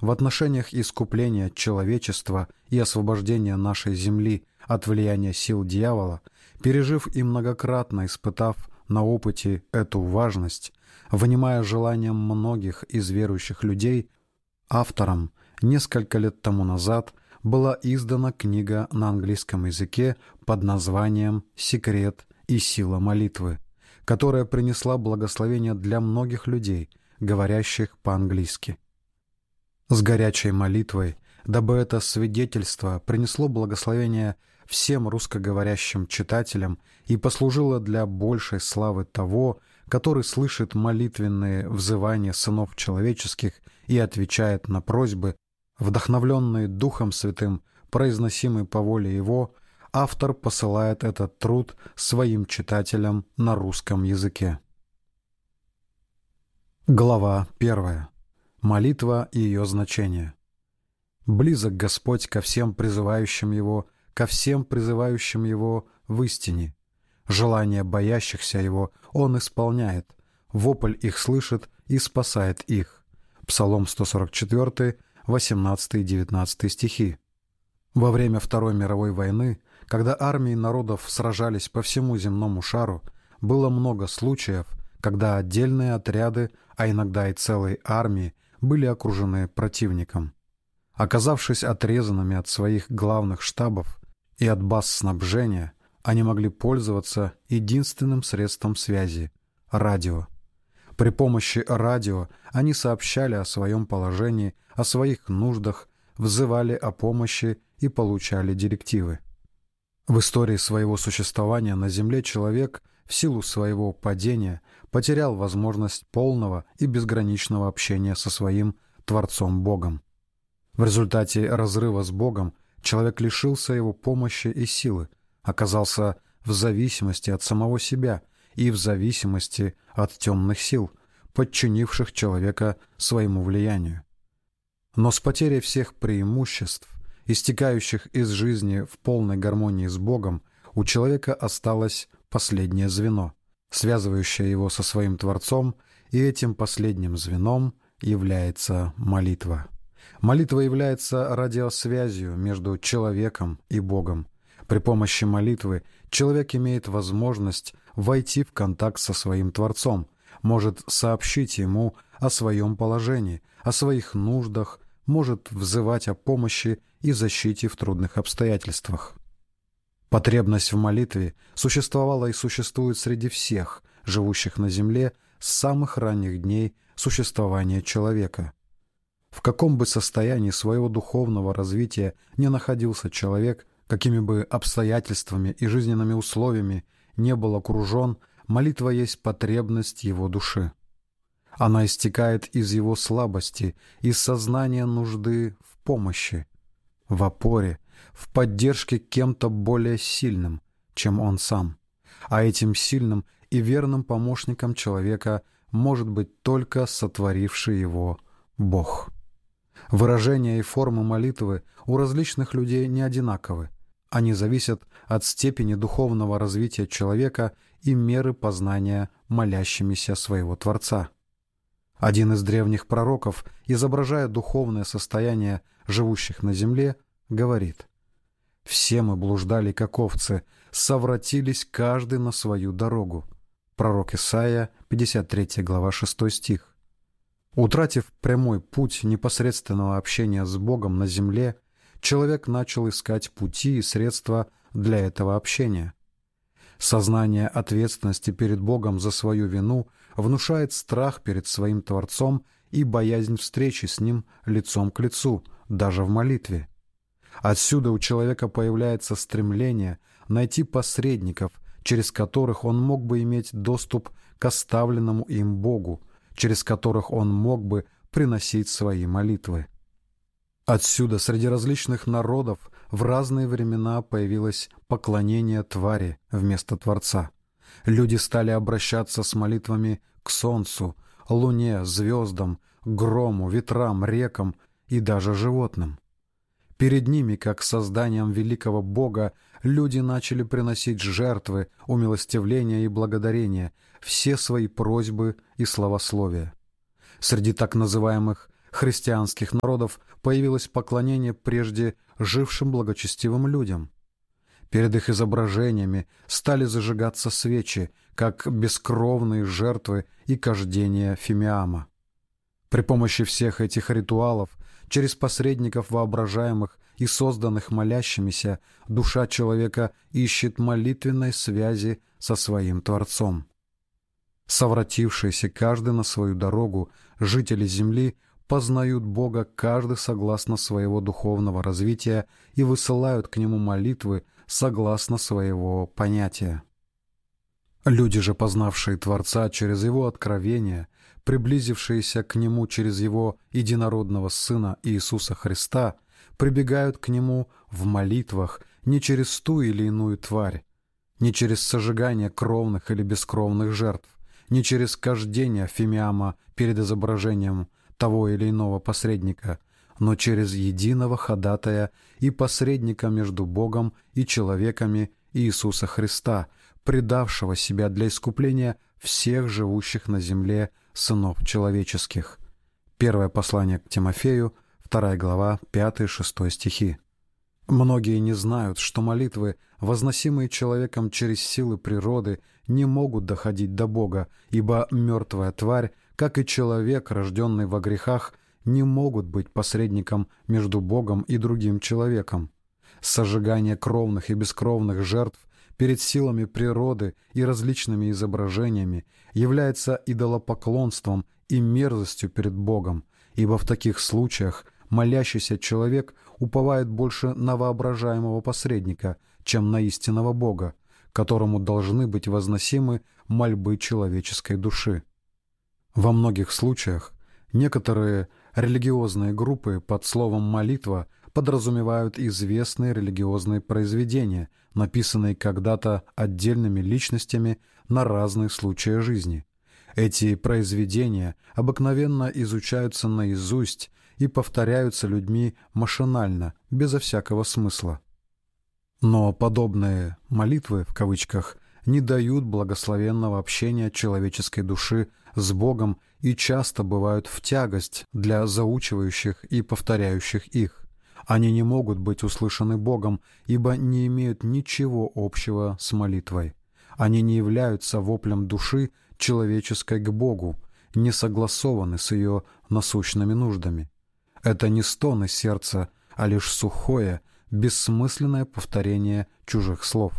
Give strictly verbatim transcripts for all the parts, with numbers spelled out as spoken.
в отношениях искупления человечества и освобождения нашей земли от влияния сил дьявола, пережив и многократно испытав на опыте эту важность, внимая желаниям многих из верующих людей, автором несколько лет тому назад была издана книга на английском языке под названием «Секрет и сила молитвы», которая принесла благословение для многих людей, говорящих по-английски. С горячей молитвой, дабы это свидетельство принесло благословение всем русскоговорящим читателям и послужило для большей славы того, который слышит молитвенные взывания сынов человеческих и отвечает на просьбы, вдохновленные Духом Святым, произносимые по воле Его, автор посылает этот труд своим читателям на русском языке. Глава первая. Молитва и ее значение. «Близок Господь ко всем призывающим Его, ко всем призывающим Его в истине. Желания боящихся Его Он исполняет, вопль их слышит и спасает их». Псалом сто сорок четыре, восемнадцатый и девятнадцатый стихи. Во время Второй мировой войны, когда армии народов сражались по всему земному шару, было много случаев, когда отдельные отряды, а иногда и целые армии, были окружены противником. Оказавшись отрезанными от своих главных штабов и от баз снабжения, они могли пользоваться единственным средством связи — радио. При помощи радио они сообщали о своем положении, о своих нуждах, взывали о помощи и получали директивы. В истории своего существования на Земле человек в силу своего падения потерял возможность полного и безграничного общения со своим Творцом Богом. В результате разрыва с Богом человек лишился Его помощи и силы, оказался в зависимости от самого себя и в зависимости от темных сил, подчинивших человека своему влиянию. Но с потерей всех преимуществ, истекающих из жизни в полной гармонии с Богом, у человека осталось последнее звено, связывающее его со своим Творцом, и этим последним звеном является молитва. Молитва является радиосвязью между человеком и Богом. При помощи молитвы человек имеет возможность войти в контакт со своим Творцом, может сообщить Ему о своем положении, о своих нуждах, может взывать о помощи и защите в трудных обстоятельствах. Потребность в молитве существовала и существует среди всех, живущих на земле с самых ранних дней существования человека. В каком бы состоянии своего духовного развития ни находился человек, какими бы обстоятельствами и жизненными условиями не был окружен, молитва есть потребность его души. Она истекает из его слабости, из сознания нужды в помощи, в опоре, в поддержке кем-то более сильным, чем он сам. А этим сильным и верным помощником человека может быть только сотворивший его Бог. Выражения и формы молитвы у различных людей не одинаковы. Они зависят от степени духовного развития человека и меры познания молящимися своего Творца. Один из древних пророков, изображая духовное состояние живущих на земле, говорит: «Все мы блуждали, как овцы, совратились каждый на свою дорогу». Пророк Исаия, пятьдесят третья глава, шестой стих. Утратив прямой путь непосредственного общения с Богом на земле, человек начал искать пути и средства для этого общения. Сознание ответственности перед Богом за свою вину внушает страх перед своим Творцом и боязнь встречи с Ним лицом к лицу, даже в молитве. Отсюда у человека появляется стремление найти посредников, через которых он мог бы иметь доступ к оставленному им Богу, через которых он мог бы приносить свои молитвы. Отсюда среди различных народов в разные времена появилось поклонение твари вместо Творца. Люди стали обращаться с молитвами к солнцу, луне, звездам, грому, ветрам, рекам и даже животным. Перед ними, как созданием великого Бога, люди начали приносить жертвы, умилостивления и благодарения, все свои просьбы и славословия. Среди так называемых христианских народов появилось поклонение прежде жившим благочестивым людям. Перед их изображениями стали зажигаться свечи, как бескровные жертвы и кождения фимиама. При помощи всех этих ритуалов, через посредников воображаемых и созданных молящимися, душа человека ищет молитвенной связи со своим Творцом. Совратившиеся каждый на свою дорогу, жители земли познают Бога каждый согласно своего духовного развития и высылают к Нему молитвы согласно своего понятия. Люди же, познавшие Творца через Его откровение, приблизившиеся к Нему через Его единородного Сына Иисуса Христа, прибегают к Нему в молитвах не через ту или иную тварь, не через сожигание кровных или бескровных жертв, не через кождение фимиама перед изображением того или иного посредника, но через единого ходатая и посредника между Богом и человеками Иисуса Христа, предавшего себя для искупления всех живущих на земле сынов человеческих. Первое послание к Тимофею, вторая глава, пятый-шестой стихи. Многие не знают, что молитвы, возносимые человеком через силы природы, не могут доходить до Бога, ибо мертвая тварь, как и человек, рожденный во грехах, не могут быть посредником между Богом и другим человеком. Сожигание кровных и бескровных жертв перед силами природы и различными изображениями является идолопоклонством и мерзостью перед Богом, ибо в таких случаях молящийся человек уповает больше на воображаемого посредника, чем на истинного Бога, которому должны быть возносимы мольбы человеческой души. Во многих случаях некоторые религиозные группы под словом «молитва» подразумевают известные религиозные произведения, написанные когда-то отдельными личностями на разные случаи жизни. Эти произведения обыкновенно изучаются наизусть и повторяются людьми машинально, безо всякого смысла. Но подобные «молитвы» в кавычках не дают благословенного общения человеческой души с Богом и часто бывают в тягость для заучивающих и повторяющих их. Они не могут быть услышаны Богом, ибо не имеют ничего общего с молитвой. Они не являются воплем души человеческой к Богу, не согласованы с ее насущными нуждами. Это не стоны сердца, а лишь сухое, бессмысленное повторение чужих слов.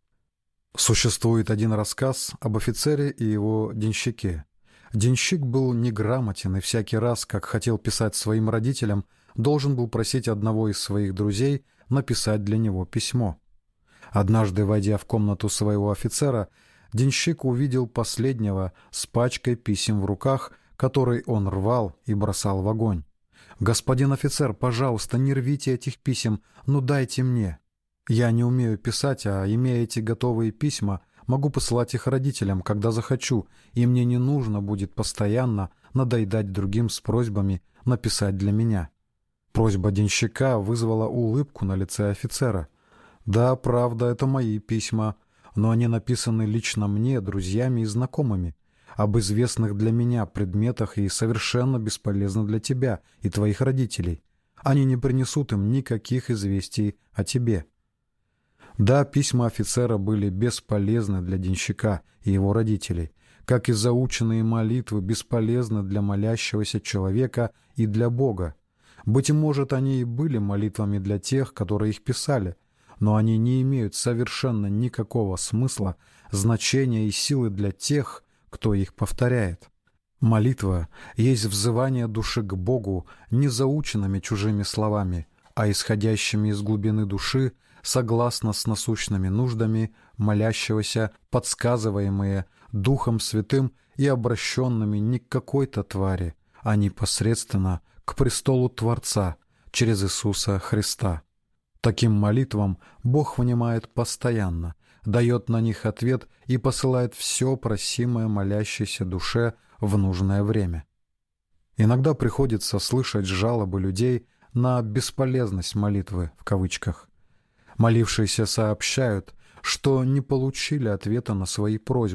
Существует один рассказ об офицере и его денщике. Денщик был неграмотен и всякий раз, как хотел писать своим родителям, должен был просить одного из своих друзей написать для него письмо. Однажды, войдя в комнату своего офицера, денщик увидел последнего с пачкой писем в руках, который он рвал и бросал в огонь. «Господин офицер, пожалуйста, не рвите этих писем, ну дайте мне. Я не умею писать, а, имея эти готовые письма, могу посылать их родителям, когда захочу, и мне не нужно будет постоянно надоедать другим с просьбами написать для меня». Просьба денщика вызвала улыбку на лице офицера. «Да, правда, это мои письма, но они написаны лично мне, друзьями и знакомыми, об известных для меня предметах и совершенно бесполезны для тебя и твоих родителей. Они не принесут им никаких известий о тебе». Да, письма офицера были бесполезны для денщика и его родителей, как и заученные молитвы бесполезны для молящегося человека и для Бога. Быть может, они и были молитвами для тех, которые их писали, но они не имеют совершенно никакого смысла, значения и силы для тех, кто их повторяет. Молитва есть взывание души к Богу не заученными чужими словами, а исходящими из глубины души, согласно с насущными нуждами молящегося, подсказываемые Духом Святым и обращенными не к какой-то твари, а непосредственно к престолу Творца через Иисуса Христа. Таким молитвам Бог внимает постоянно, дает на них ответ и посылает все просимое молящейся душе в нужное время. Иногда приходится слышать жалобы людей на бесполезность молитвы в кавычках. Молившиеся сообщают, что не получили ответа на свои просьбы,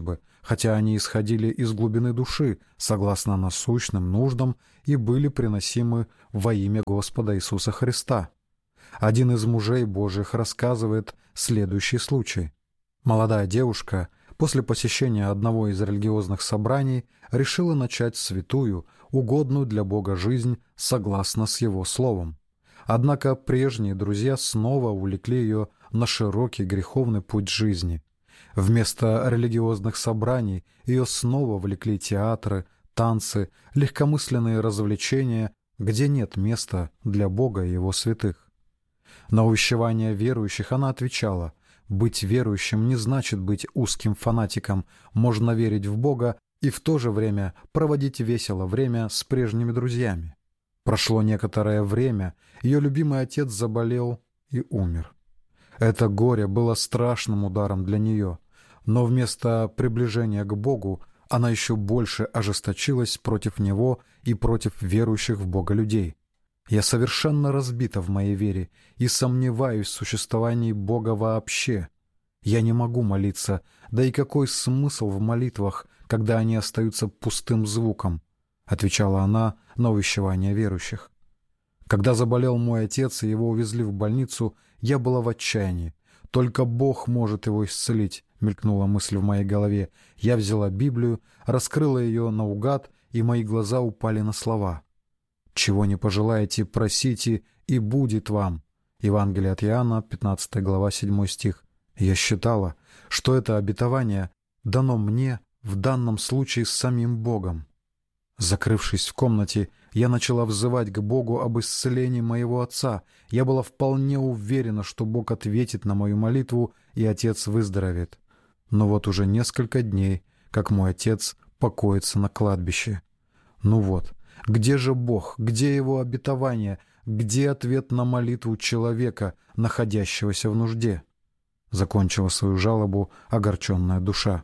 хотя они исходили из глубины души, согласно насущным нуждам, и были приносимы во имя Господа Иисуса Христа. Один из мужей Божьих рассказывает следующий случай. Молодая девушка после посещения одного из религиозных собраний решила начать святую, угодную для Бога жизнь согласно с Его словом. Однако прежние друзья снова увлекли ее на широкий греховный путь жизни. Вместо религиозных собраний ее снова влекли театры, танцы, легкомысленные развлечения, где нет места для Бога и Его святых. На увещевание верующих она отвечала: «Быть верующим не значит быть узким фанатиком, можно верить в Бога и в то же время проводить весело время с прежними друзьями». Прошло некоторое время, ее любимый отец заболел и умер. Это горе было страшным ударом для нее, но вместо приближения к Богу она еще больше ожесточилась против Него и против верующих в Бога людей. «Я совершенно разбита в моей вере и сомневаюсь в существовании Бога вообще. Я не могу молиться, да и какой смысл в молитвах, когда они остаются пустым звуком?» — отвечала она на увещевание верующих. «Когда заболел мой отец и его увезли в больницу, я была в отчаянии. Только Бог может его исцелить», — мелькнула мысль в моей голове. Я взяла Библию, раскрыла ее наугад, и мои глаза упали на слова: «Чего не пожелаете, просите, и будет вам». Евангелие от Иоанна, пятнадцатая глава, седьмой стих. Я считала, что это обетование дано мне в данном случае с самим Богом. Закрывшись в комнате, я начала взывать к Богу об исцелении моего отца. Я была вполне уверена, что Бог ответит на мою молитву, и отец выздоровеет. Но вот уже несколько дней, как мой отец покоится на кладбище. Ну вот, где же Бог, где Его обетование, где ответ на молитву человека, находящегося в нужде? Закончила свою жалобу огорченная душа.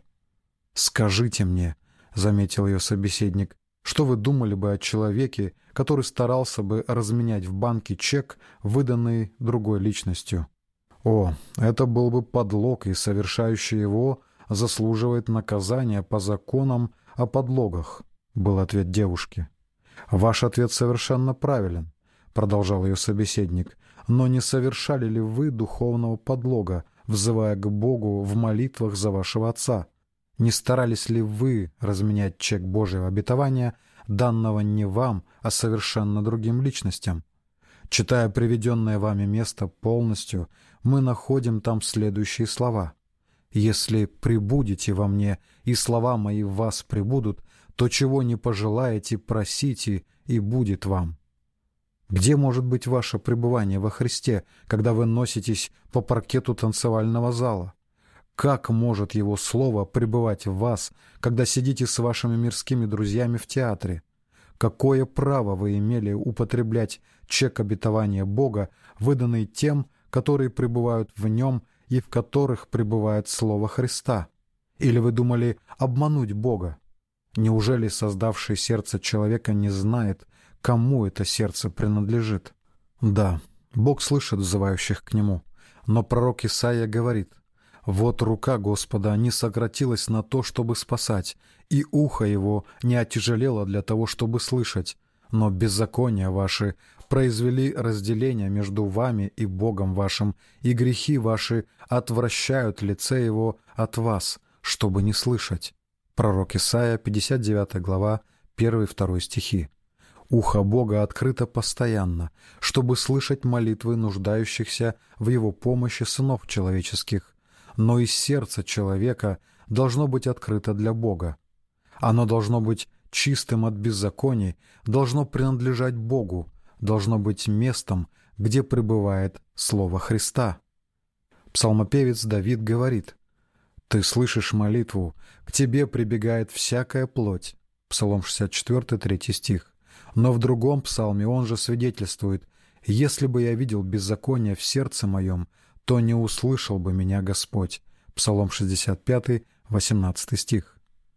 «Скажите мне», — заметил ее собеседник, «что вы думали бы о человеке, который старался бы разменять в банке чек, выданный другой личностью?» «О, это был бы подлог, и совершающий его заслуживает наказания по законам о подлогах», — был ответ девушки. «Ваш ответ совершенно правилен», — продолжал ее собеседник, «но не совершали ли вы духовного подлога, взывая к Богу в молитвах за вашего отца? Не старались ли вы разменять чек Божьего обетования, данного не вам, а совершенно другим личностям? Читая приведенное вами место полностью, мы находим там следующие слова: «Если пребудете во мне, и слова мои в вас пребудут, то чего не пожелаете, просите, и будет вам». Где может быть ваше пребывание во Христе, когда вы носитесь по паркету танцевального зала? Как может Его Слово пребывать в вас, когда сидите с вашими мирскими друзьями в театре? Какое право вы имели употреблять чек обетования Бога, выданный тем, которые пребывают в Нем и в которых пребывает Слово Христа? Или вы думали обмануть Бога? Неужели создавший сердце человека не знает, кому это сердце принадлежит? Да, Бог слышит взывающих к Нему, но пророк Исаия говорит: «Вот рука Господа не сократилась на то, чтобы спасать, и ухо Его не отяжелело для того, чтобы слышать, но беззакония ваши произвели разделение между вами и Богом вашим, и грехи ваши отвращают лице Его от вас, чтобы не слышать». Пророк Исаия, пятьдесят девятая глава, первый и второй стихи. Ухо Бога открыто постоянно, чтобы слышать молитвы нуждающихся в Его помощи сынов человеческих, но и сердце человека должно быть открыто для Бога. Оно должно быть чистым от беззаконий, должно принадлежать Богу, должно быть местом, где пребывает Слово Христа. Псалмопевец Давид говорит: «Ты слышишь молитву, к тебе прибегает всякая плоть». Псалом шестьдесят четыре, третий стих. Но в другом псалме он же свидетельствует: «Если бы я видел беззаконие в сердце моем, то не услышал бы меня Господь». Псалом шестьдесят пять, восемнадцатый стих.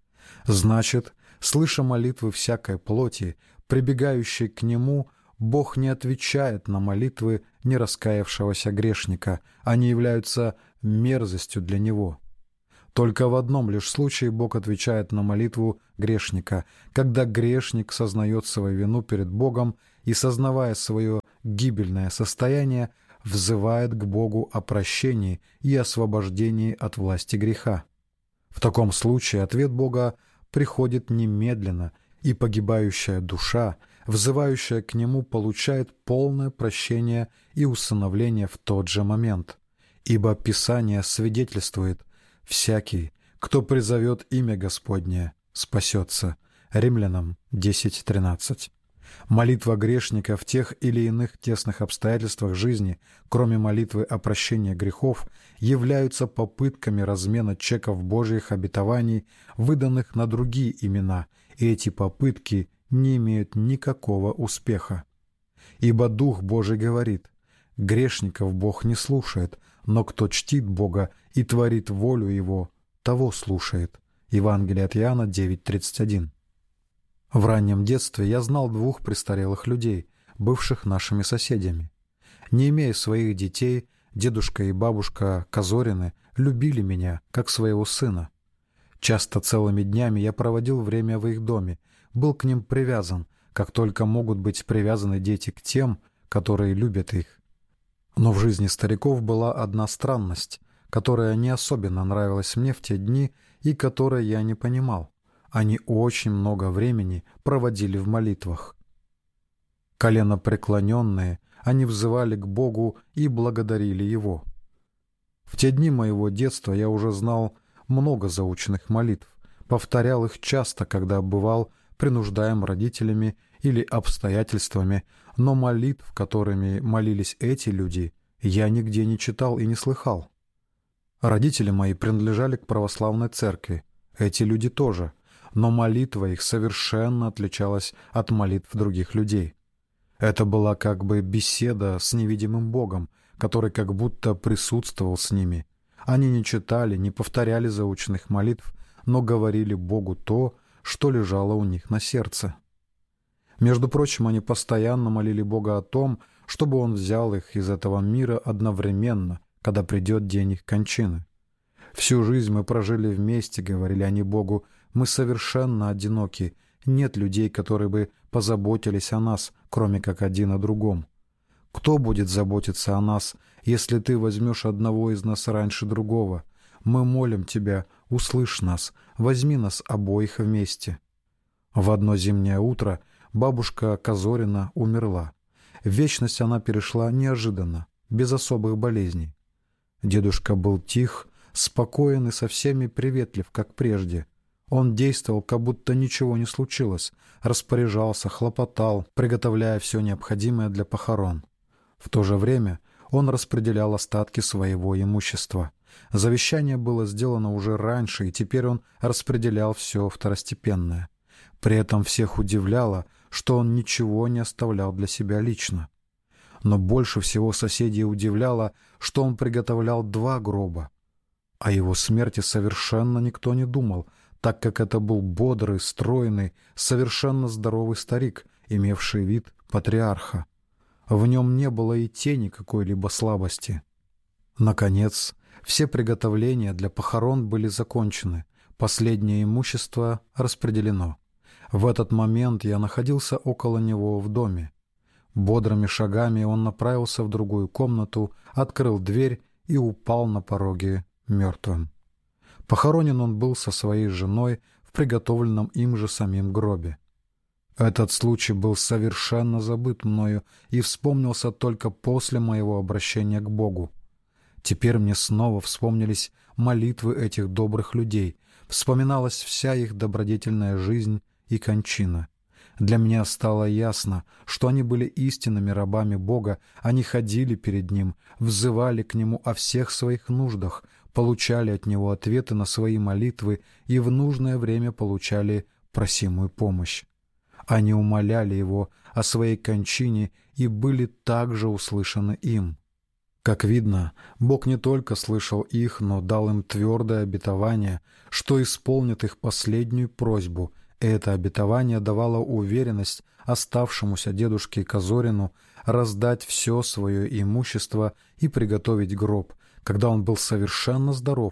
Значит, слыша молитвы всякой плоти, прибегающей к Нему, Бог не отвечает на молитвы нераскаявшегося грешника, они являются мерзостью для Него. Только в одном лишь случае Бог отвечает на молитву грешника, когда грешник сознает свою вину перед Богом и, сознавая свое гибельное состояние, взывает к Богу о прощении и освобождении от власти греха. В таком случае ответ Бога приходит немедленно, и погибающая душа, взывающая к Нему, получает полное прощение и усыновление в тот же момент. Ибо Писание свидетельствует: «Всякий, кто призовет имя Господне, спасется». Римлянам десять тринадцать. Молитва грешника в тех или иных тесных обстоятельствах жизни, кроме молитвы о прощении грехов, являются попытками размена чеков Божьих обетований, выданных на другие имена, и эти попытки не имеют никакого успеха. Ибо Дух Божий говорит: «Грешников Бог не слушает, но кто чтит Бога и творит волю Его, того слушает». Евангелие от Иоанна девять тридцать один. В раннем детстве я знал двух престарелых людей, бывших нашими соседями. Не имея своих детей, дедушка и бабушка Казорины любили меня, как своего сына. Часто целыми днями я проводил время в их доме, был к ним привязан, как только могут быть привязаны дети к тем, которые любят их. Но в жизни стариков была одна странность, которая не особенно нравилась мне в те дни и которой я не понимал. Они очень много времени проводили в молитвах. Коленопреклоненные, они взывали к Богу и благодарили Его. В те дни моего детства я уже знал много заученных молитв, повторял их часто, когда бывал принуждаем родителями или обстоятельствами, но молитв, которыми молились эти люди, я нигде не читал и не слыхал. Родители мои принадлежали к православной церкви, эти люди тоже, но молитва их совершенно отличалась от молитв других людей. Это была как бы беседа с невидимым Богом, который как будто присутствовал с ними. Они не читали, не повторяли заученных молитв, но говорили Богу то, что лежало у них на сердце. Между прочим, они постоянно молили Бога о том, чтобы Он взял их из этого мира одновременно, когда придет день их кончины. «Всю жизнь мы прожили вместе», — говорили они Богу, — «мы совершенно одиноки, нет людей, которые бы позаботились о нас, кроме как один о другом. Кто будет заботиться о нас, если ты возьмешь одного из нас раньше другого? Мы молим тебя, услышь нас, возьми нас обоих вместе». В одно зимнее утро бабушка Казорина умерла. В вечность она перешла неожиданно, без особых болезней. Дедушка был тих, спокоен и со всеми приветлив, как прежде. Он действовал, как будто ничего не случилось, распоряжался, хлопотал, приготовляя все необходимое для похорон. В то же время он распределял остатки своего имущества. Завещание было сделано уже раньше, и теперь он распределял все второстепенное. При этом всех удивляло, что он ничего не оставлял для себя лично. Но больше всего соседей удивляло, что он приготовлял два гроба. О его смерти совершенно никто не думал, так как это был бодрый, стройный, совершенно здоровый старик, имевший вид патриарха. В нем не было и тени какой-либо слабости. Наконец, все приготовления для похорон были закончены, последнее имущество распределено. В этот момент я находился около него в доме. Бодрыми шагами он направился в другую комнату, открыл дверь и упал на пороге мертвым. Похоронен он был со своей женой в приготовленном им же самим гробе. Этот случай был совершенно забыт мною и вспомнился только после моего обращения к Богу. Теперь мне снова вспомнились молитвы этих добрых людей, вспоминалась вся их добродетельная жизнь и кончина. Для меня стало ясно, что они были истинными рабами Бога, они ходили перед Ним, взывали к Нему о всех своих нуждах, получали от Него ответы на свои молитвы и в нужное время получали просимую помощь. Они умоляли Его о своей кончине и были также услышаны им. Как видно, Бог не только слышал их, но дал им твердое обетование, что исполнит их последнюю просьбу. И это обетование давало уверенность оставшемуся дедушке Казорину раздать все свое имущество и приготовить гроб, когда он был совершенно здоров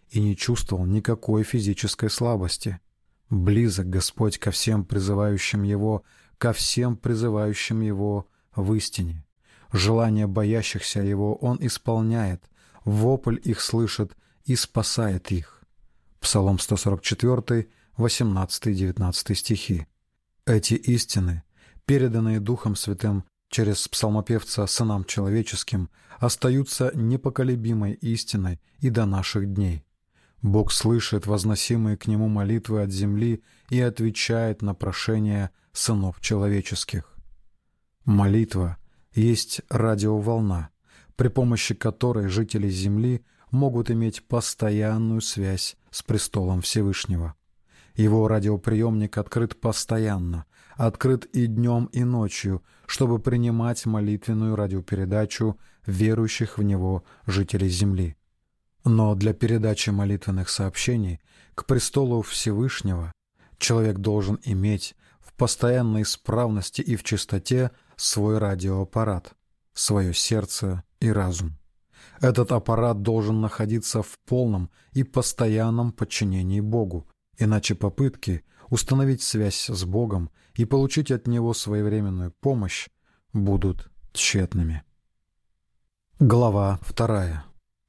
и не чувствовал никакой физической слабости. Близок Господь ко всем призывающим Его, ко всем призывающим Его в истине. Желания боящихся Его Он исполняет, вопль их слышит и спасает их. Псалом сто сорок четыре, восемнадцатый-девятнадцатый стихи. Эти истины, переданные Духом Святым через псалмопевца сынам человеческим, остаются непоколебимой истиной и до наших дней. Бог слышит возносимые к Нему молитвы от земли и отвечает на прошения сынов человеческих. Молитва есть радиоволна, при помощи которой жители Земли могут иметь постоянную связь с престолом Всевышнего. Его радиоприемник открыт постоянно, открыт и днем, и ночью, чтобы принимать молитвенную радиопередачу верующих в него жителей Земли. Но для передачи молитвенных сообщений к престолу Всевышнего человек должен иметь в постоянной исправности и в чистоте свой радиоаппарат, свое сердце и разум. Этот аппарат должен находиться в полном и постоянном подчинении Богу, иначе попытки установить связь с Богом и получить от Него своевременную помощь будут тщетными. Глава вторая.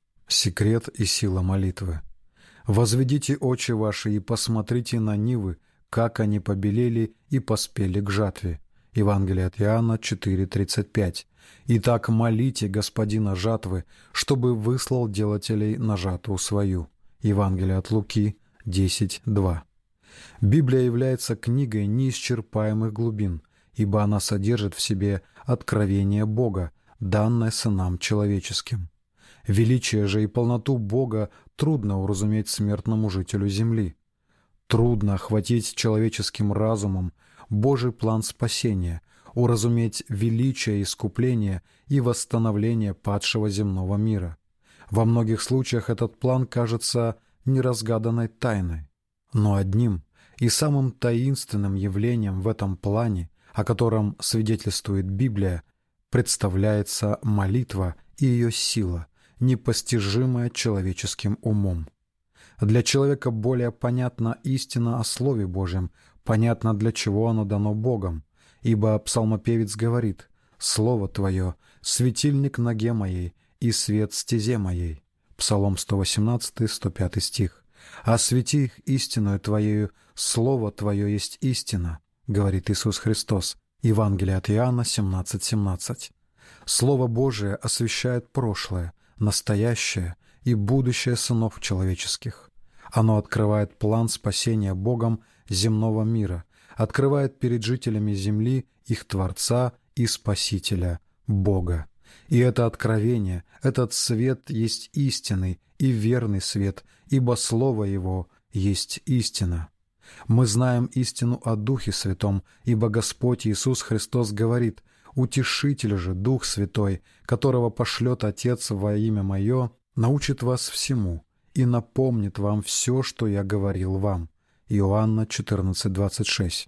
Секрет и сила молитвы. «Возведите очи ваши и посмотрите на нивы, как они побелели и поспели к жатве». Евангелие от Иоанна четыре тридцать пять. «Итак, молите Господина жатвы, чтобы выслал делателей на жатву свою». Евангелие от Луки десять два. Библия является книгой неисчерпаемых глубин, ибо она содержит в себе откровение Бога, данное сынам человеческим. Величие же и полноту Бога трудно уразуметь смертному жителю земли. Трудно охватить человеческим разумом Божий план спасения, уразуметь величие искупления и восстановления падшего земного мира. Во многих случаях этот план кажется неразгаданной тайной. Но одним и самым таинственным явлением в этом плане, о котором свидетельствует Библия, представляется молитва и ее сила, непостижимая человеческим умом. Для человека более понятна истина о Слове Божьем, понятно, для чего оно дано Богом, ибо псалмопевец говорит: «Слово Твое — светильник ноге моей и свет стезе моей». Псалом сто восемнадцатый, сто пятый стих. «Освети их истиною Твоею, Слово Твое есть истина», — говорит Иисус Христос. Евангелие от Иоанна семнадцать семнадцать. Слово Божие освещает прошлое, настоящее и будущее сынов человеческих. Оно открывает план спасения Богом земного мира, открывает перед жителями земли их Творца и Спасителя, Бога. И это откровение, этот свет есть истинный и верный свет, ибо Слово Его есть истина. Мы знаем истину о Духе Святом, ибо Господь Иисус Христос говорит: «Утешитель же, Дух Святой, которого пошлет Отец во имя Мое, научит вас всему и напомнит вам все, что я говорил вам». Иоанна четырнадцать двадцать шесть.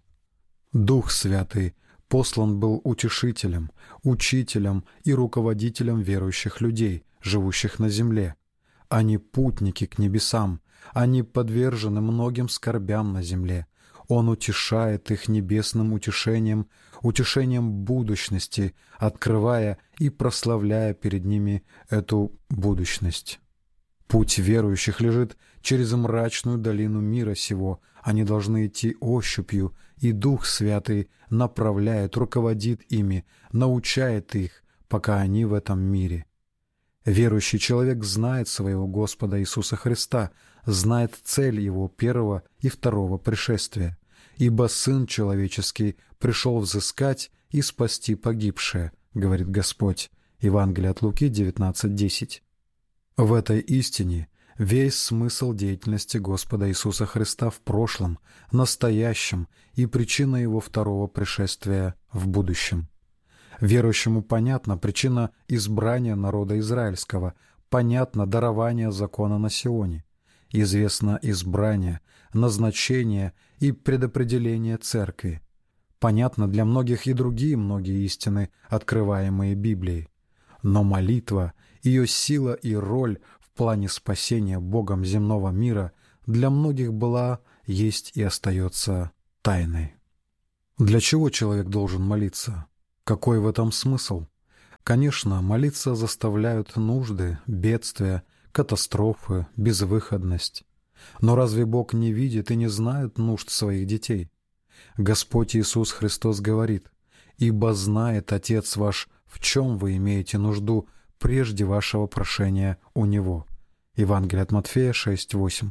Дух Святый послан был утешителем, учителем и руководителем верующих людей, живущих на земле. Они путники к небесам, они подвержены многим скорбям на земле. Он утешает их небесным утешением, утешением будущности, открывая и прославляя перед ними эту будущность. Путь верующих лежит через мрачную долину мира сего. Они должны идти ощупью, и Дух Святый направляет, руководит ими, научает их, пока они в этом мире. Верующий человек знает своего Господа Иисуса Христа, знает цель Его первого и второго пришествия, ибо Сын Человеческий пришел взыскать и спасти погибшее, говорит Господь. Евангелие от Луки девятнадцать десять. В этой истине весь смысл деятельности Господа Иисуса Христа в прошлом, настоящем и причина Его второго пришествия в будущем. Верующему понятна причина избрания народа израильского, понятно дарование закона на Сионе, известно избрание, назначение и предопределение церкви. Понятно для многих и другие многие истины, открываемые Библией. Но молитва, ее сила и роль в плане спасения Богом земного мира для многих была, есть и остается тайной. Для чего человек должен молиться? Какой в этом смысл? Конечно, молиться заставляют нужды, бедствия, катастрофы, безвыходность. Но разве Бог не видит и не знает нужд своих детей? Господь Иисус Христос говорит: «Ибо знает Отец ваш, в чем вы имеете нужду прежде вашего прошения у Него». Евангелие от Матфея шесть восемь.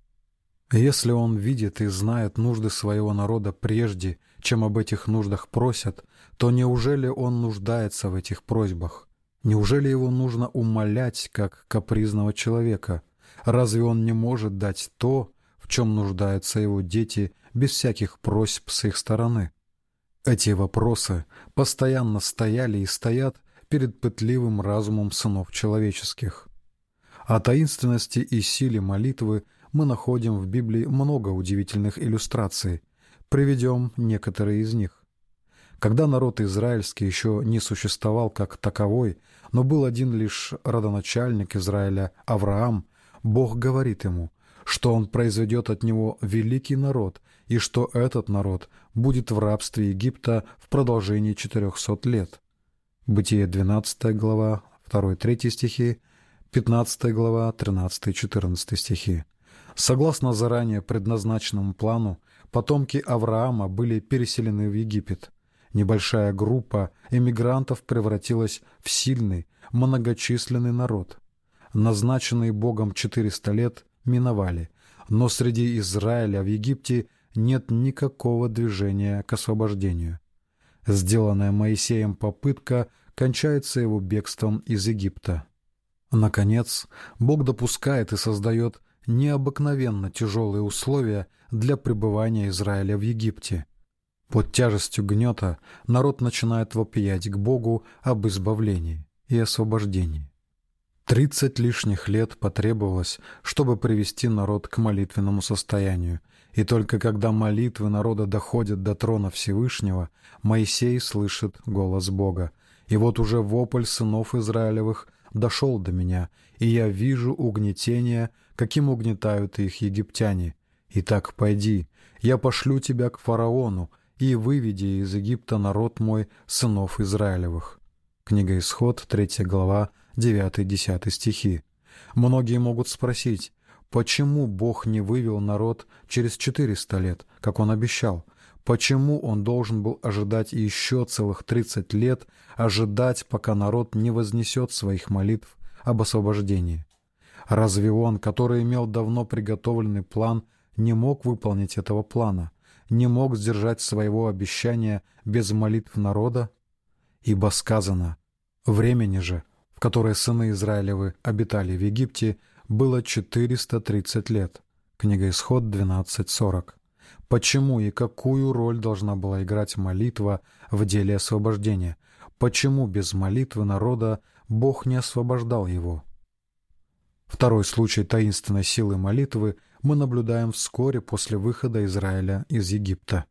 Если Он видит и знает нужды своего народа прежде, чем об этих нуждах просят, то неужели Он нуждается в этих просьбах? Неужели Его нужно умолять, как капризного человека? Разве Он не может дать то, в чем нуждаются Его дети, без всяких просьб с их стороны? Эти вопросы постоянно стояли и стоят перед пытливым разумом сынов человеческих. О таинственности и силе молитвы мы находим в Библии много удивительных иллюстраций. Приведем некоторые из них. Когда народ израильский еще не существовал как таковой, но был один лишь родоначальник Израиля Авраам, Бог говорит ему, что Он произведет от него великий народ, и что этот народ будет в рабстве Египта в продолжении четырехсот лет. Бытие двенадцатая глава, два-три стихи, пятнадцатая глава, тринадцатый-четырнадцатый стихи. Согласно заранее предназначенному плану, потомки Авраама были переселены в Египет. Небольшая группа эмигрантов превратилась в сильный, многочисленный народ. Назначенные Богом четыреста лет миновали, но среди Израиля в Египте нет никакого движения к освобождению. Сделанная Моисеем попытка кончается его бегством из Египта. Наконец, Бог допускает и создает необыкновенно тяжелые условия для пребывания Израиля в Египте. Под тяжестью гнета народ начинает вопиять к Богу об избавлении и освобождении. Тридцать лишних лет потребовалось, чтобы привести народ к молитвенному состоянию, и только когда молитвы народа доходят до трона Всевышнего, Моисей слышит голос Бога. И вот уже вопль сынов Израилевых дошел до меня, и я вижу угнетение, каким угнетают их египтяне. Итак, пойди, я пошлю тебя к фараону, и выведи из Египта народ мой, сынов Израилевых». Книга Исход, третья глава, девятый-десятый стихи. Многие могут спросить, почему Бог не вывел народ через четыреста лет, как Он обещал? Почему Он должен был ожидать еще целых тридцать лет, ожидать, пока народ не вознесет своих молитв об освобождении? Разве Он, который имел давно приготовленный план, не мог выполнить этого плана, не мог сдержать своего обещания без молитв народа? Ибо сказано: «Времени же, в которое сыны Израилевы обитали в Египте, было четыреста тридцать лет». Книга Исход двенадцать сорок. Почему и какую роль должна была играть молитва в деле освобождения? Почему без молитвы народа Бог не освобождал его? Второй случай таинственной силы молитвы мы наблюдаем вскоре после выхода Израиля из Египта.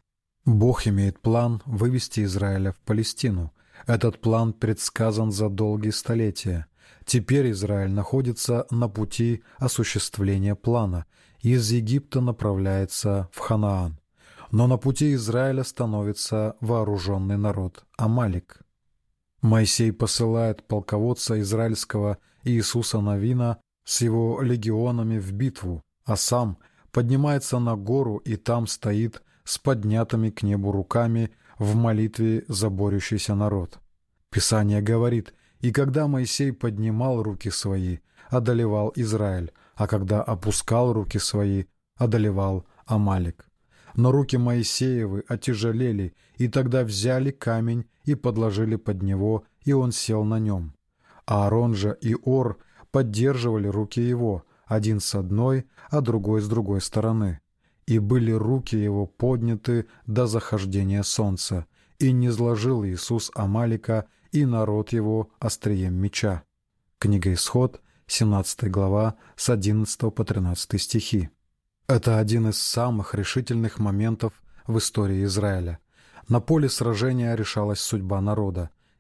Бог имеет план вывести Израиля в Палестину. Этот план предсказан за долгие столетия. Теперь Израиль находится на пути осуществления плана. Из Египта направляется в Ханаан. Но на пути Израиля становится вооруженный народ Амалик. Моисей посылает полководца израильского Иисуса Навина с его легионами в битву, а сам поднимается на гору и там стоит с поднятыми к небу руками в молитве за борющийся народ. Писание говорит: «И когда Моисей поднимал руки свои, одолевал Израиль, а когда опускал руки свои, одолевал Амалик». Но руки Моисеевы отяжелели, и тогда взяли камень и подложили под него, и он сел на нем. Аарон же и Ор поддерживали руки его, один с одной, а другой с другой стороны. И были руки его подняты до захождения солнца, и низложил Иисус Амалика и народ его острием меча. Книга Исход, семнадцатая глава, с одиннадцатого по тринадцатый стихи. Это один из самых решительных моментов в истории Израиля. На поле сражения решалась судьба народа,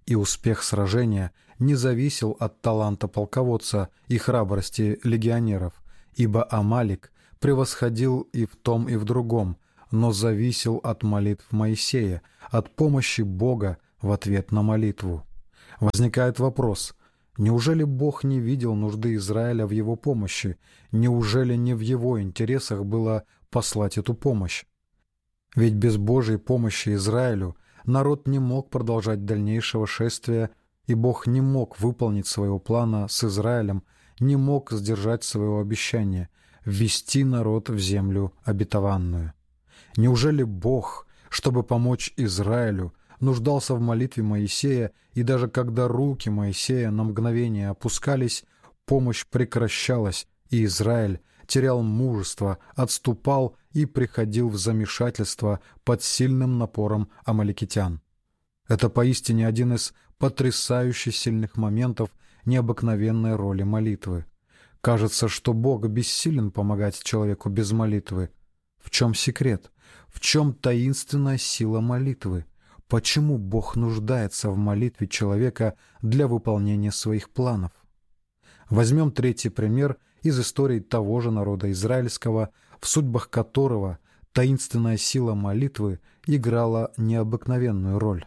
и успех сражения не зависел от таланта полководца и храбрости легионеров, ибо Амалик превосходил и в том, и в другом, но зависел от молитв Моисея, от помощи Бога в ответ на молитву. Возникает вопрос: неужели Бог не видел нужды Израиля в его помощи? Неужели не в его интересах было послать эту помощь? Ведь без Божьей помощи Израилю народ не мог продолжать дальнейшего шествия, и Бог не мог выполнить своего плана с Израилем, не мог сдержать своего обещания — ввести народ в землю обетованную. Неужели Бог, чтобы помочь Израилю, нуждался в молитве Моисея, и даже когда руки Моисея на мгновение опускались, помощь прекращалась, и Израиль терял мужество, отступал и приходил в замешательство под сильным напором амаликитян? Это поистине один из потрясающе сильных моментов необыкновенной роли молитвы. Кажется, что Бог бессилен помогать человеку без молитвы. В чем секрет? В чем таинственная сила молитвы? Почему Бог нуждается в молитве человека для выполнения своих планов? Возьмем третий пример из истории того же народа израильского, в судьбах которого таинственная сила молитвы играла необыкновенную роль.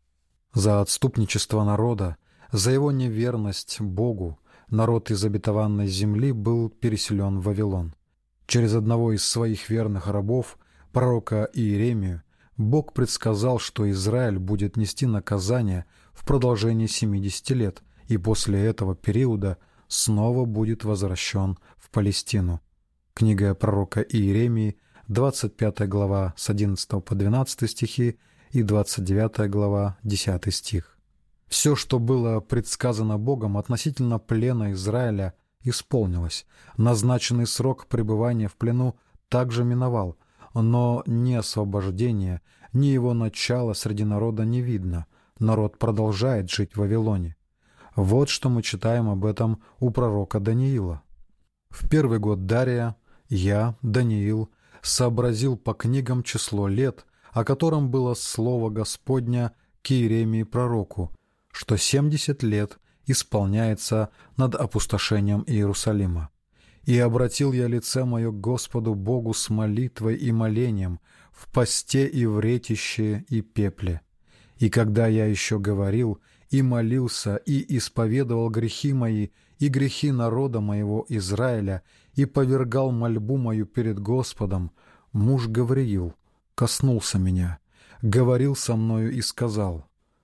За отступничество народа, за его неверность Богу, народ из обетованной земли был переселен в Вавилон. Через одного из своих верных рабов, пророка Иеремию, Бог предсказал, что Израиль будет нести наказание в продолжении семидесяти лет, и после этого периода снова будет возвращен в Палестину. Книга пророка Иеремии, двадцать пятая глава, с одиннадцатого по двенадцатый стихи и двадцать девятая глава, десятый стих. Все, что было предсказано Богом относительно плена Израиля, исполнилось. Назначенный срок пребывания в плену также миновал, но ни освобождения, ни его начала среди народа не видно. Народ продолжает жить в Вавилоне. Вот что мы читаем об этом у пророка Даниила. «В первый год Дария я, Даниил, сообразил по книгам число лет, о котором было слово Господня к Иеремии пророку, что семьдесят лет исполняется над опустошением Иерусалима. И обратил я лице мое к Господу Богу с молитвой и молением, в посте и в ретище и пепле. И когда я еще говорил и молился и исповедовал грехи мои и грехи народа моего Израиля и повергал мольбу мою перед Господом, муж Гавриил коснулся меня, говорил со мною и сказал: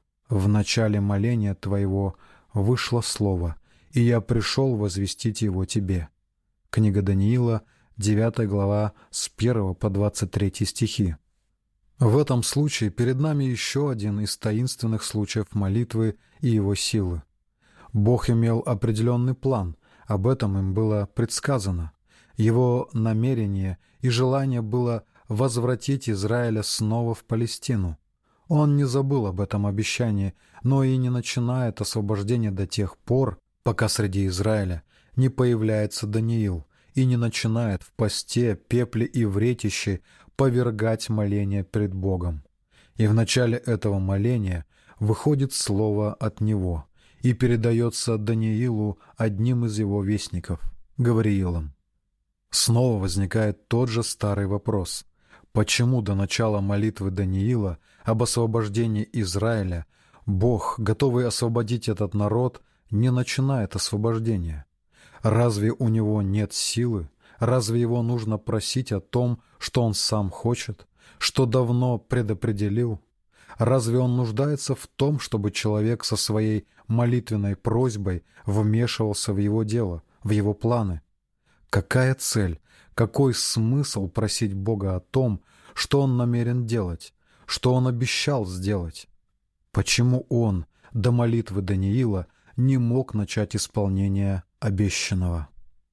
в начале моления твоего вышло слово, и я пришел возвестить его тебе». Книга Даниила, девятая глава, с первого по двадцать третий стихи. В этом случае перед нами еще один из таинственных случаев молитвы и его силы. Бог имел определенный план, об этом им было предсказано. Его намерение и желание было возвратить Израиля снова в Палестину. Он не забыл об этом обещании, но и не начинает освобождение до тех пор, пока среди Израиля не появляется Даниил и не начинает в посте, пепле и вретище повергать моление пред Богом. И в начале этого моления выходит слово от него и передается Даниилу одним из его вестников, Гавриилом. Снова возникает тот же старый вопрос: почему до начала молитвы Даниила об освобождении Израиля Бог, готовый освободить этот народ, не начинает освобождение? Разве у него нет силы? Разве его нужно просить о том, что он сам хочет, что давно предопределил? Разве он нуждается в том, чтобы человек со своей молитвенной просьбой вмешивался в его дело, в его планы? Какая цель, какой смысл просить Бога о том, что он намерен делать, что он обещал сделать? Почему он до молитвы Даниила не мог начать исполнение обещанного?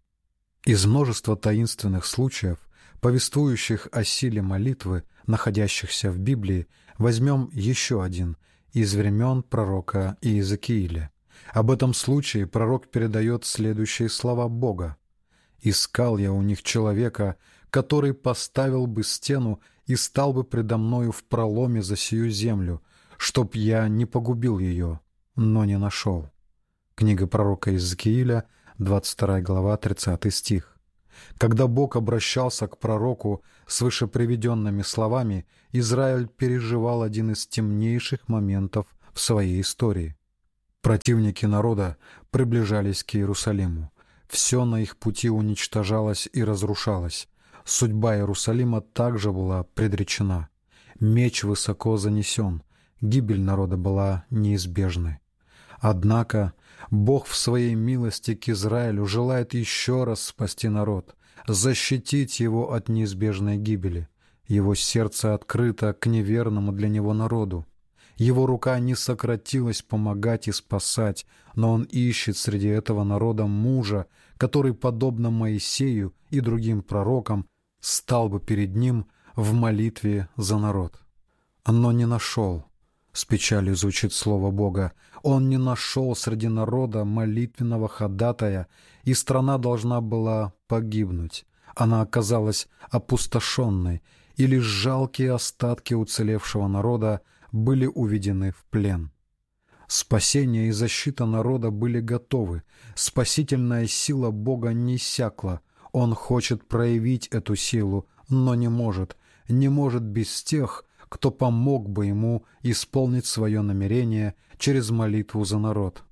Из множества таинственных случаев, повествующих о силе молитвы, находящихся в Библии, возьмем еще один из времен пророка Иезекииля. Об этом случае пророк передает следующие слова Бога: «Искал я у них человека, который поставил бы стену и стал бы предо мною в проломе за сию землю, чтоб я не погубил ее. но не нашел». Книга пророка Иезекииля, двадцать вторая глава, тридцатый стих. Когда Бог обращался к пророку с вышеприведенными словами, Израиль переживал один из темнейших моментов в своей истории. Противники народа приближались к Иерусалиму. Все на их пути уничтожалось и разрушалось. Судьба Иерусалима также была предречена. Меч высоко занесен. Гибель народа была неизбежной. Однако Бог в своей милости к Израилю желает еще раз спасти народ, защитить его от неизбежной гибели. Его сердце открыто к неверному для него народу. Его рука не сократилась помогать и спасать, но он ищет среди этого народа мужа, который, подобно Моисею и другим пророкам, стал бы перед ним в молитве за народ. Но не нашел. С печалью звучит слово Бога. Он не нашел среди народа молитвенного ходатая, и страна должна была погибнуть. Она оказалась опустошенной, и лишь жалкие остатки уцелевшего народа были уведены в плен. Спасение и защита народа были готовы. Спасительная сила Бога не иссякла. Он хочет проявить эту силу, но не может. Не может без тех, кто помог бы ему исполнить свое намерение через молитву за народ.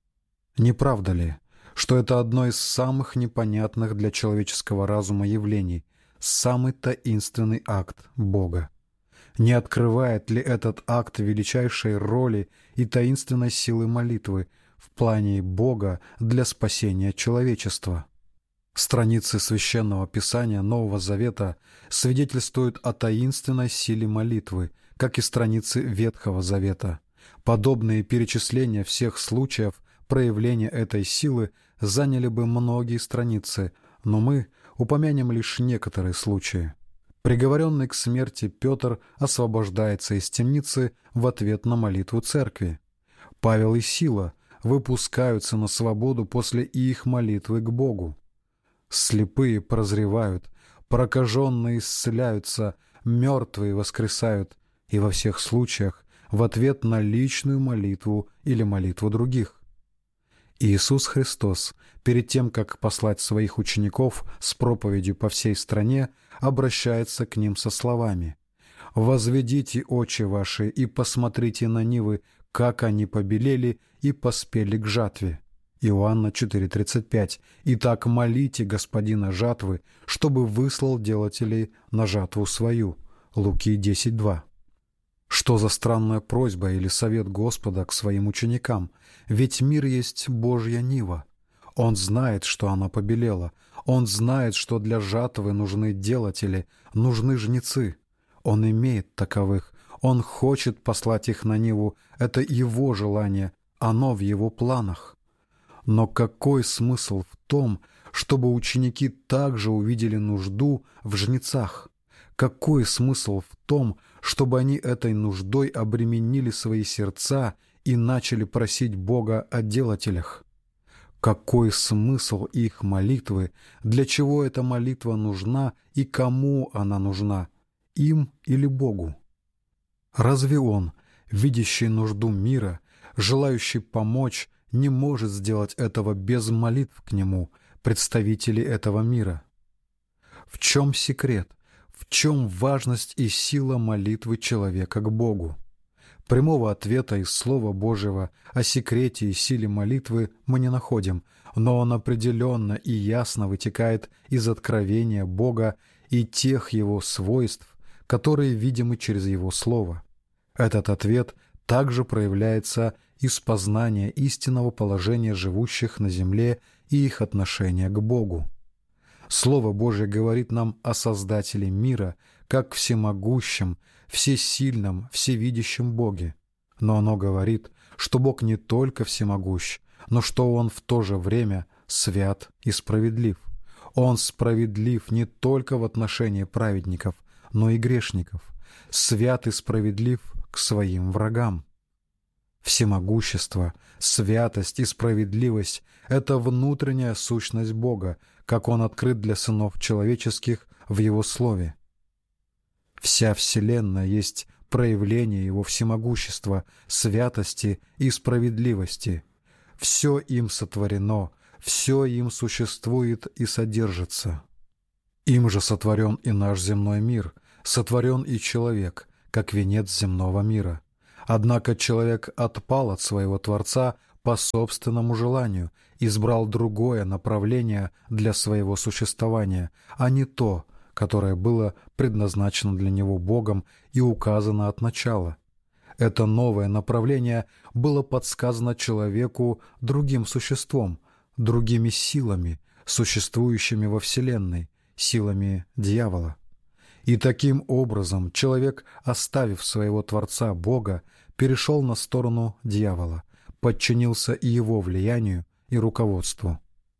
Не правда ли, что это одно из самых непонятных для человеческого разума явлений, самый таинственный акт Бога? Не открывает ли этот акт величайшей роли и таинственной силы молитвы в плане Бога для спасения человечества? Страницы Священного Писания Нового Завета свидетельствуют о таинственной силе молитвы, как и страницы Ветхого Завета. Подобные перечисления всех случаев проявления этой силы заняли бы многие страницы, но мы упомянем лишь некоторые случаи. Приговоренный к смерти Петр освобождается из темницы в ответ на молитву церкви. Павел и Сила выпускаются на свободу после их молитвы к Богу. Слепые прозревают, прокаженные исцеляются, мертвые воскресают, и во всех случаях в ответ на личную молитву или молитву других. Иисус Христос, перед тем, как послать своих учеников с проповедью по всей стране, обращается к ним со словами: «Возведите очи ваши и посмотрите на нивы, как они побелели и поспели к жатве». Иоанна четыре тридцать пять. «Итак, молите Господина жатвы, чтобы выслал делателей на жатву свою». Луки десять два. Что за странная просьба или совет Господа к своим ученикам? Ведь мир есть Божья нива. Он знает, что она побелела. Он знает, что для жатвы нужны делатели, нужны жнецы. Он имеет таковых. Он хочет послать их на ниву. Это его желание. Оно в его планах. Но какой смысл в том, чтобы ученики также увидели нужду в жнецах? Какой смысл в том, чтобы они этой нуждой обременили свои сердца и начали просить Бога о делателях? Какой смысл их молитвы? Для чего эта молитва нужна и кому она нужна? Им или Богу? Разве Он, видящий нужду мира, желающий помочь, не может сделать этого без молитв к Нему, представителей этого мира? В чем секрет? В чем важность и сила молитвы человека к Богу? Прямого ответа из Слова Божьего о секрете и силе молитвы мы не находим, но он определенно и ясно вытекает из откровения Бога и тех Его свойств, которые видимы через Его Слово. Этот ответ также проявляется из познания истинного положения живущих на земле и их отношения к Богу. Слово Божье говорит нам о Создателе мира, как всемогущем, всесильном, всевидящем Боге. Но оно говорит, что Бог не только всемогущ, но что Он в то же время свят и справедлив. Он справедлив не только в отношении праведников, но и грешников, свят и справедлив к своим врагам. Всемогущество, святость и справедливость — это внутренняя сущность Бога, как Он открыт для сынов человеческих в Его Слове. Вся Вселенная есть проявление Его всемогущества, святости и справедливости. Все им сотворено, все им существует и содержится. Им же сотворен и наш земной мир, сотворен и человек, как венец земного мира. Однако человек отпал от своего Творца по собственному желанию, избрал другое направление для своего существования, а не то, которое было предназначено для него Богом и указано от начала. Это новое направление было подсказано человеку другим существом, другими силами, существующими во Вселенной, силами дьявола. И таким образом человек, оставив своего Творца Бога, перешел на сторону дьявола, подчинился и его влиянию и руководству.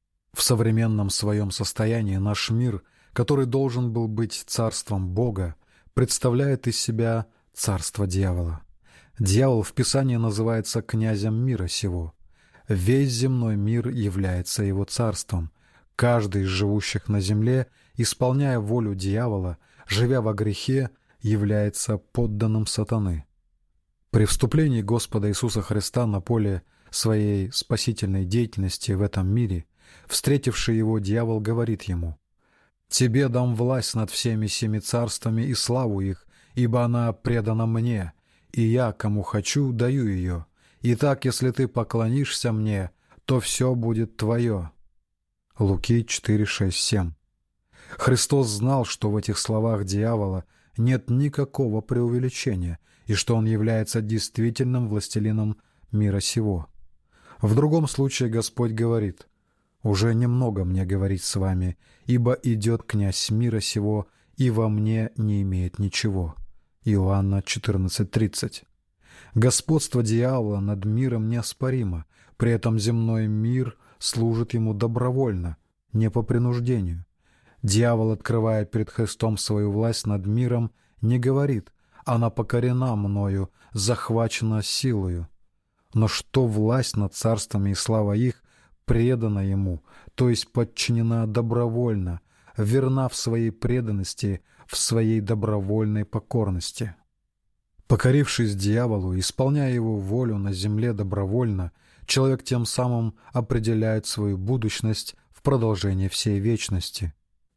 В современном своем состоянии наш мир, который должен был быть царством Бога, представляет из себя царство дьявола. Дьявол в Писании называется князем мира сего. Весь земной мир является его царством. Каждый из живущих на земле, исполняя волю дьявола, живя во грехе, является подданным сатаны. При вступлении Господа Иисуса Христа на поле своей спасительной деятельности в этом мире, встретивший его дьявол говорит ему: «Тебе дам власть над всеми семи царствами и славу их, ибо она предана мне, и я, кому хочу, даю ее. Итак, если ты поклонишься мне, то все будет твое». Луки четыре, шесть, семь. Христос знал, что в этих словах дьявола нет никакого преувеличения, и что он является действительным властелином мира сего. В другом случае Господь говорит: «Уже немного мне говорить с вами, ибо идет князь мира сего, и во мне не имеет ничего». Иоанна четырнадцать, тридцать. Господство дьявола над миром неоспоримо, при этом земной мир служит ему добровольно, не по принуждению. Дьявол, открывая перед Христом свою власть над миром, не говорит: «Она покорена мною, захвачена силою». Но что власть над царствами и слава их предана ему, то есть подчинена добровольно, верна в своей преданности, в своей добровольной покорности. Покорившись дьяволу, исполняя его волю на земле добровольно, человек тем самым определяет свою будущность в продолжении всей вечности.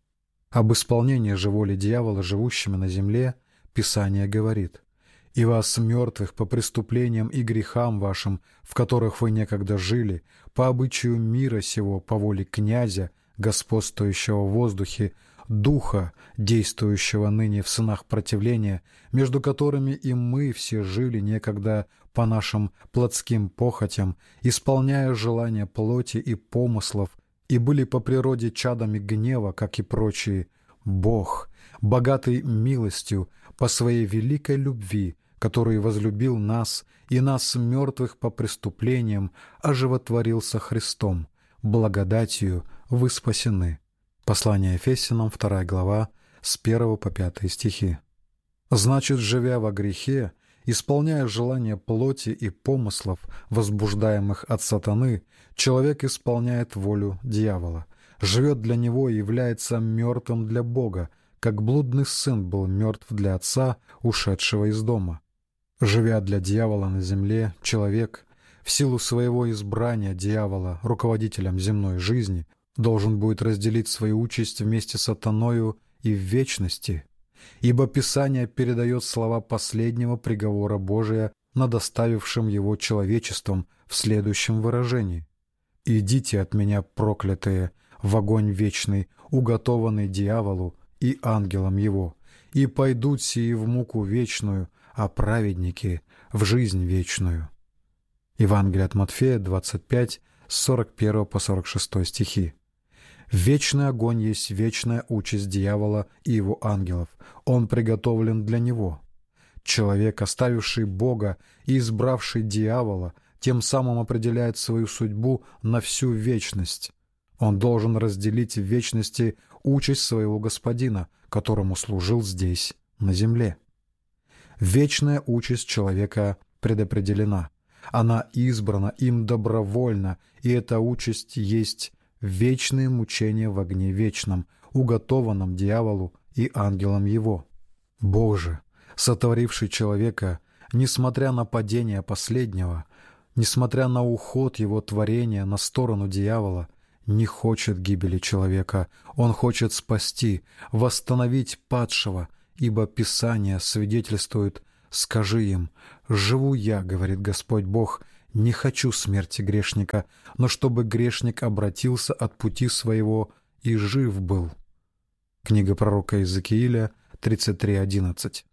Об исполнении же воли дьявола, живущими на земле, Писание говорит: «И вас, мертвых, по преступлениям и грехам вашим, в которых вы некогда жили, по обычаю мира сего, по воле князя, господствующего в воздухе, духа, действующего ныне в сынах противления, между которыми и мы все жили некогда по нашим плотским похотям, исполняя желания плоти и помыслов, и были по природе чадами гнева, как и прочие. Бог, богатый милостью, по своей великой любви, который возлюбил нас и нас, мертвых по преступлениям, оживотворил со Христом, благодатью вы спасены». Послание Ефесянам, вторая глава, с первого по пятый стихи. Значит, живя во грехе, исполняя желания плоти и помыслов, возбуждаемых от сатаны, человек исполняет волю дьявола, живет для него и является мертвым для Бога, как блудный сын был мертв для отца, ушедшего из дома. Живя для дьявола на земле, человек, в силу своего избрания дьявола руководителем земной жизни, должен будет разделить свою участь вместе с сатаною и в вечности, ибо Писание передает слова последнего приговора Божия над оставившим его человечеством в следующем выражении: «Идите от меня, проклятые, в огонь вечный, уготованный дьяволу и ангелам его, и пойдут сии в муку вечную, а праведники — в жизнь вечную». Евангелие от Матфея двадцать пять, с сорок первого по сорок шестой стихи. Вечный огонь есть вечная участь дьявола и его ангелов. Он приготовлен для него. Человек, оставивший Бога и избравший дьявола, тем самым определяет свою судьбу на всю вечность. Он должен разделить в вечности участь своего господина, которому служил здесь, на земле. Вечная участь человека предопределена. Она избрана им добровольно, и эта участь есть вечные мучения в огне вечном, уготованном дьяволу и ангелам его. Бог же, сотворивший человека, несмотря на падение последнего, несмотря на уход его творения на сторону дьявола, не хочет гибели человека. Он хочет спасти, восстановить падшего, ибо Писание свидетельствует: «Скажи им, живу я, говорит Господь Бог, не хочу смерти грешника, но чтобы грешник обратился от пути своего и жив был». Книга пророка Иезекииля тридцать три одиннадцать.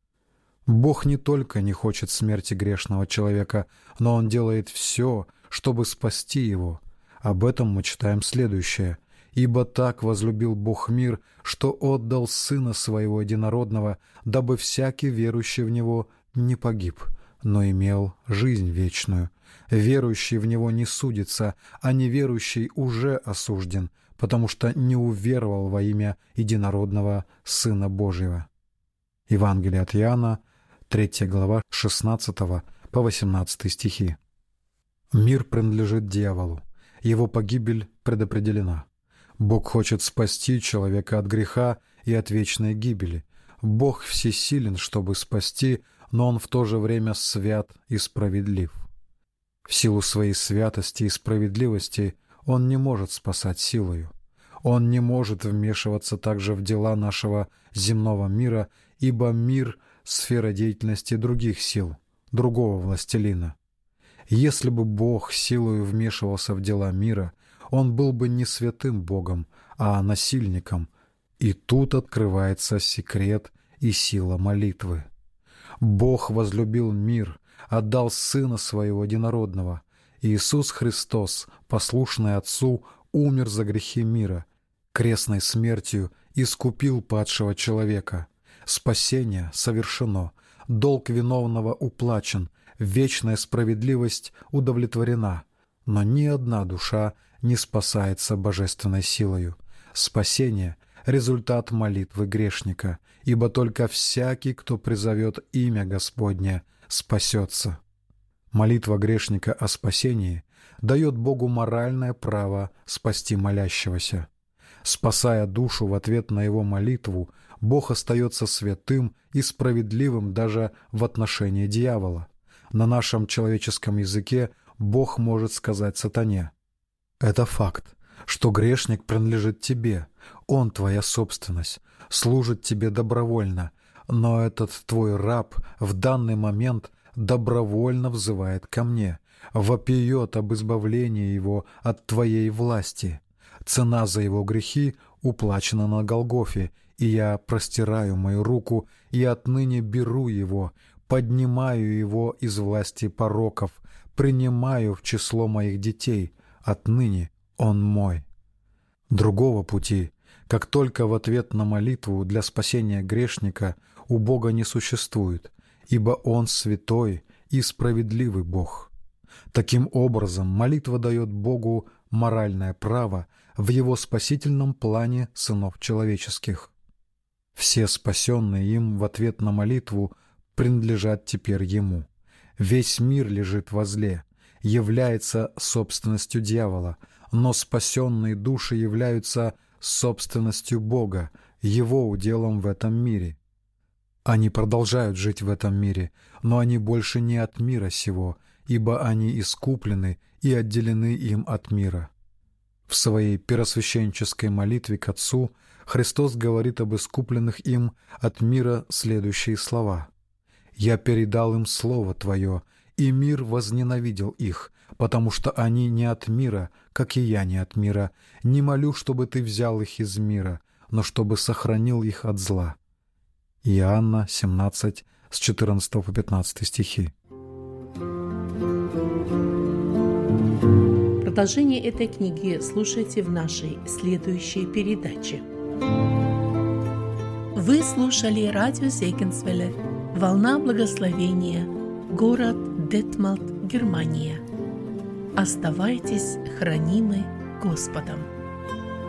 Бог не только не хочет смерти грешного человека, но Он делает все, чтобы спасти его. Об этом мы читаем следующее: «Ибо так возлюбил Бог мир, что отдал Сына Своего Единородного, дабы всякий верующий в Него не погиб, но имел жизнь вечную. Верующий в Него не судится, а неверующий уже осужден, потому что не уверовал во имя Единородного Сына Божьего». Евангелие от Иоанна, третья глава, шестнадцатого по восемнадцатый стихи. Мир принадлежит дьяволу. Его погибель предопределена. Бог хочет спасти человека от греха и от вечной гибели. Бог всесилен, чтобы спасти, но Он в то же время свят и справедлив. В силу своей святости и справедливости Он не может спасать силою. Он не может вмешиваться также в дела нашего земного мира, ибо мир — сфера деятельности других сил, другого властелина. Если бы Бог силою вмешивался в дела мира, Он был бы не святым Богом, а насильником. И тут открывается секрет и сила молитвы. Бог возлюбил мир, отдал Сына Своего Единородного. Иисус Христос, послушный Отцу, умер за грехи мира, крестной смертью искупил падшего человека. Спасение совершено, долг виновного уплачен, вечная справедливость удовлетворена, но ни одна душа не спасается божественной силою. Спасение — результат молитвы грешника, ибо только всякий, кто призовет имя Господне, спасется. Молитва грешника о спасении дает Богу моральное право спасти молящегося. Спасая душу в ответ на его молитву, Бог остается святым и справедливым даже в отношении дьявола. На нашем человеческом языке Бог может сказать сатане: «Это факт, что грешник принадлежит тебе, он твоя собственность, служит тебе добровольно, но этот твой раб в данный момент добровольно взывает ко мне, вопиет об избавлении его от твоей власти. Цена за его грехи уплачена на Голгофе, и я простираю мою руку и отныне беру его, поднимаю его из власти пороков, принимаю в число моих детей, отныне он мой». Другого пути, как только в ответ на молитву для спасения грешника, у Бога не существует, ибо Он святой и справедливый Бог. Таким образом, молитва дает Богу моральное право в Его спасительном плане сынов человеческих. Все спасенные им в ответ на молитву принадлежат теперь Ему. Весь мир лежит во зле, является собственностью дьявола, но спасенные души являются собственностью Бога, Его уделом в этом мире. Они продолжают жить в этом мире, но они больше не от мира сего, ибо они искуплены и отделены им от мира. В своей первосвященнической молитве к Отцу Христос говорит об искупленных им от мира следующие слова: «Я передал им Слово Твое, и мир возненавидел их, потому что они не от мира, как и я не от мира. Не молю, чтобы Ты взял их из мира, но чтобы сохранил их от зла». Иоанна семнадцать, с четырнадцатого по пятнадцатый стихи. Продолжение этой книги слушайте в нашей следующей передаче. Вы слушали радио Зегенсвелле «Волна благословения», город Детмалт, Германия. Оставайтесь хранимы Господом.